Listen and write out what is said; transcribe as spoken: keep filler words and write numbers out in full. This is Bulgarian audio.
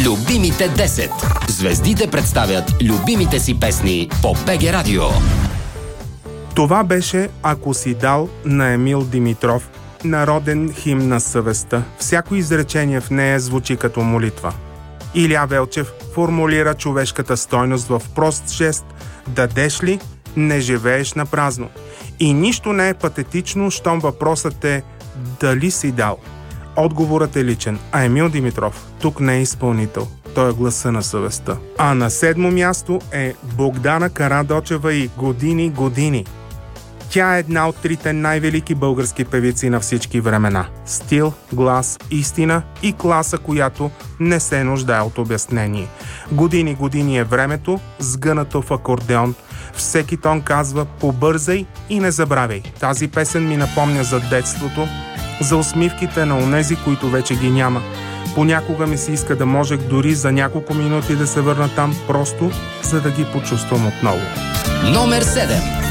Любимите десет. Звездите представят любимите си песни по Б Г Радио. Това беше "Ако си дал" на Емил Димитров, народен химн на съвестта. Всяко изречение в нея звучи като молитва. Илия Велчев формулира човешката стойност в прост жест: дадеш ли, не живееш на празно. И нищо не е патетично, щом въпросът е дали си дал. Отговорът е личен, а Емил Димитров тук не е изпълнител. Той е гласа на съвестта. А на седмо място е Богдана Карадочева и "Години, години". Тя е една от трите най-велики български певици на всички времена. Стил, глас, истина и класа, която не се нуждае от обяснение. "Години, години" е времето, сгънато в акордеон. Всеки тон казва: побързай и не забравяй. Тази песен ми напомня за детството, за усмивките на онези, които вече ги няма. Понякога ми се иска да можех дори за няколко минути да се върна там, просто за да ги почувствам отново. Номер седем.